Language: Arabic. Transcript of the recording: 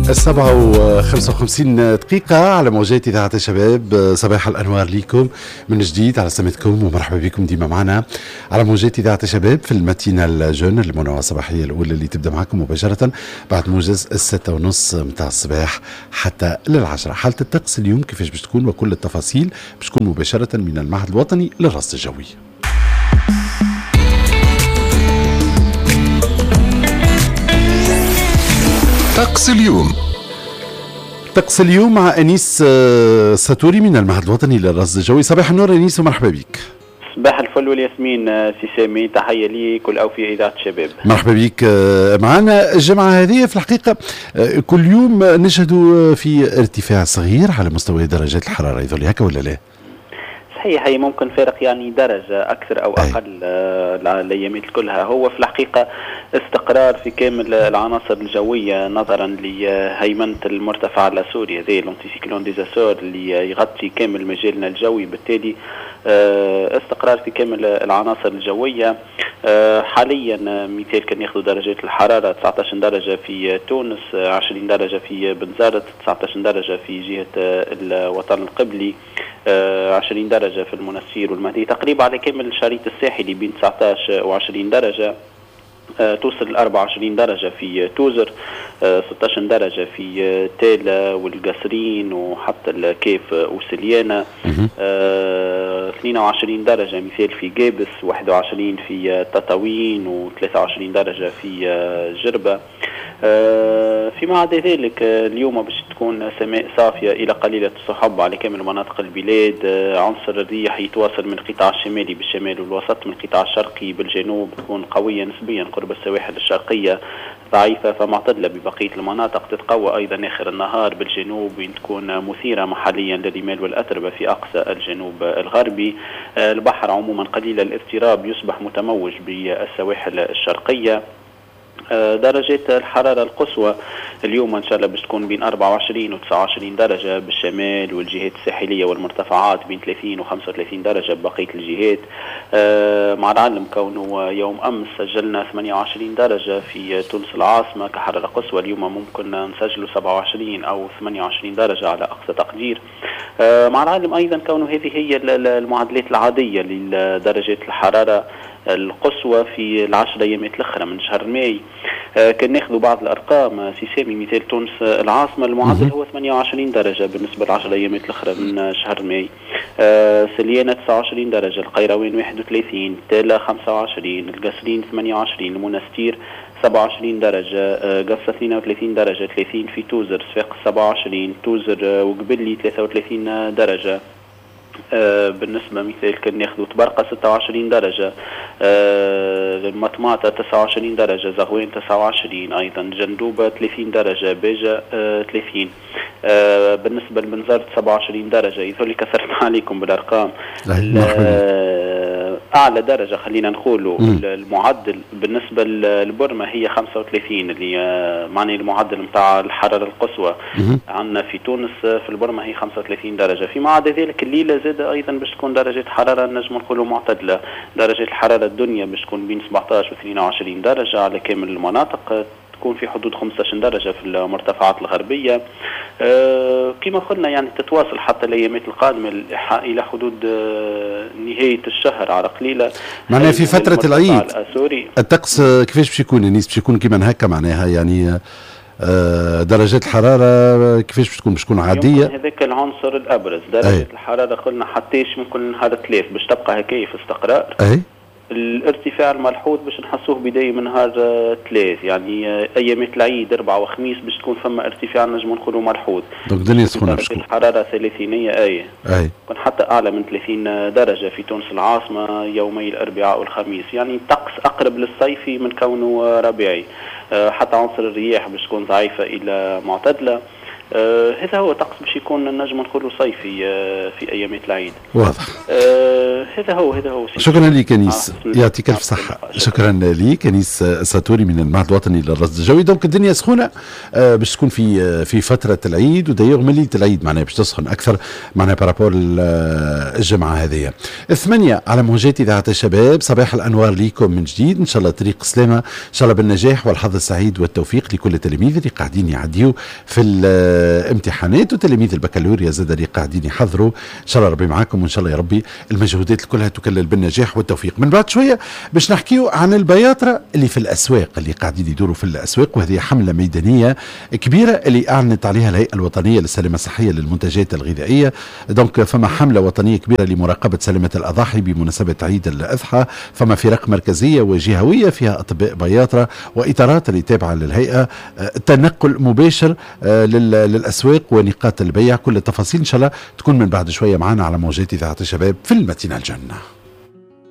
7:55 على موجات إذاعة الشباب. صباح الأنوار ليكم من جديد على سمتكم، ومرحبا بكم ديما معنا على موجات إذاعة الشباب في المتينة الجون، المنوعة الصباحية الأولى اللي تبدأ معكم مباشرة بعد موجز 6:30 متاع الصباح حتى لل10. حالة الطقس اليوم كيفاش باش تكون وكل التفاصيل باش تكون مباشرة من المعهد الوطني للرصد الجوي. طقس اليوم. طقس اليوم مع أنيس ساتوري من المعهد الوطني للرصد الجوي. صباح النور أنيس ومرحبا بك. صباح الفل والياسمين سي سامي، تحية لي كل أوفياء إذاعة الشباب. مرحبا بك معنا. الجمعة هذه في الحقيقة كل يوم نشهد في ارتفاع صغير على مستوى درجات الحرارة، يظل هكا ولا لا؟ صحيح، هي ممكن فارق يعني درجة أكثر أو أقل الأيامات كلها. هو في الحقيقة استقرار في كامل العناصر الجوية نظرا لهيمنة المرتفع على سوريا زي الانتيسيكلون ديزاسور اللي يغطي كامل مجالنا الجوي، بالتالي استقرار في كامل العناصر الجوية. حاليا مثال كان ياخذوا درجات الحرارة 19 درجة في تونس، 20 درجة في بنزرت، 19 درجة في جهة الوطن القبلي، 20 درجة في المنستير والمهدي، تقريبا على كامل الشريط الساحلي بين 19 و20 درجة. توصل 24 درجة في توزر، 16 درجة في تالا والقصرين وحتى الكيف وسليانة، 22 درجة مثال في جابس، 21 في تطاوين و23 درجة في جربة. فيما عدا ذلك اليوم باش تكون سماء صافية إلى قليلة السحب على كامل مناطق البلاد. عنصر الريح يتواصل من القطاع الشمالي بالشمال والوسط، من القطاع الشرقي بالجنوب تكون قوية نسبيا قرب السواحل الشرقية، ضعيفة فمعتدلة ببقية المناطق، تتقوى أيضا آخر النهار بالجنوب وين تكون مثيرة محليا للرمال والأتربة في أقصى الجنوب الغربي. البحر عموما قليل الاضطراب، يصبح متموج بالسواحل الشرقية. درجات الحرارة القصوى اليوم إن شاء الله باش تكون بين 24 و 29 درجة بالشمال والجهات الساحلية والمرتفعات، بين 30 و 35 درجة ببقية الجهات. مع العلم كونه يوم أمس سجلنا 28 درجة في تونس العاصمة كحرارة قصوى، اليوم ممكن نسجلوا 27 أو 28 درجة على أقصى تقدير. مع العلم أيضا كونه هذه هي المعدلات العادية لدرجات الحرارة القصوى في العشر أيامات الأخرى من شهر ماي. كان ناخذوا بعض الأرقام سي سامي، مثال تونس العاصمة المعدل هو 28 درجة بالنسبة للعشر أيامات الأخرى من شهر ماي. سليانة 29 درجة، القيروان 31، تالا 25، القصرين 28، المنستير 27 درجة، قفصة 32 درجة، 30 في توزر، صفاقس 27، توزر وقبلي 33 درجة. بالنسبة مثال كان ناخذوا تبرقة 26 درجة، المطماطة 29 درجة، زغوين 29 أيضا، جندوبة 30 درجة، بيجا 30. بالنسبة لبنزرت 27 درجة. يظل كثرت عليكم بالأرقام. أعلى درجة خلينا نقولوا المعدل بالنسبة للبرمة هي 35، اللي معني المعدل متاع الحرارة القصوى عندنا في تونس في البرمة هي 35 درجة. فيما عدا ذلك الليلة زاد أيضا باش تكون درجة حرارة نجم نقولوا معتدلة. درجة الحرارة الدنيا باش تكون بين 17 و 22 درجة على كامل المناطق، تكون في حدود 15 درجة في المرتفعات الغربية. كما قلنا يعني تتواصل حتى الأيامات القادمة إلى حدود نهاية الشهر على قليلة. معناها في فترة العيد الطقس كيفاش باش يكون الناس؟ باش يكون كيما هكا معناها يعني درجات الحرارة كيفاش باش تكون عادية؟ هذاك العنصر الأبرز درجة الحرارة قلنا حتىش ممكن نهار الثلاث باش تبقى هكاية في استقرار. الارتفاع الملحوظ باش نحسوه بداية من نهار 3، يعني ايامات العيد 4 وخميس باش تكون فما ارتفاع نجم نقولوا ملحوظ. دونك الدنيا سخونه باش تكون الحراره 30 تكون حتى اعلى من 30 درجه في تونس العاصمه يومي الاربعاء والخميس، يعني طقس اقرب للصيفي من كونه ربيعي. حتى عنصر الرياح باش تكون ضعيفه الى معتدله. هذا هو طقس باش يكون نجم نقولوا صيفي في ايامات العيد. واضح. هذا هو شكرا لك انيس، يعطيك الف صحه. شكرا لك انيس ساتوري من المعهد الوطني للرصد الجوي. دونك الدنيا سخونه باش تكون في فتره العيد، ودايوغ من ليله العيد معناها باش تسخن اكثر معناها بارابور الجمعه هذه. 8 على موجات اذاعه الشباب، صباح الانوار ليكم من جديد، ان شاء الله طريق سلامه، ان شاء الله بالنجاح والحظ السعيد والتوفيق لكل التلاميذ اللي قاعدين يعديوا في الامتحانات، وتلاميذ البكالوريا زاد اللي قاعدين يحضروا، ان شاء الله ربي معاكم، وان شاء الله يا ربي المجهودات كلها تكلل بالنجاح والتوفيق. من بعد شويه باش نحكيو عن البياطره اللي في الاسواق، اللي قاعدين يدوروا في الاسواق، وهذه حمله ميدانيه كبيره اللي اعلنت عليها الهيئه الوطنيه للسلامه الصحيه للمنتجات الغذائيه. دونك فما حمله وطنيه كبيره لمراقبه سلامه الاضاحي بمناسبه عيد الاضحى، فما فرق مركزيه وجهويه فيها اطباء بياطره واطارات اللي تابعه للهيئه، تنقل مباشر للاسواق ونقاط البيع. كل التفاصيل ان شاء الله تكون من بعد شويه معنا على موجات اذاعه الشباب في المتينه الجنه.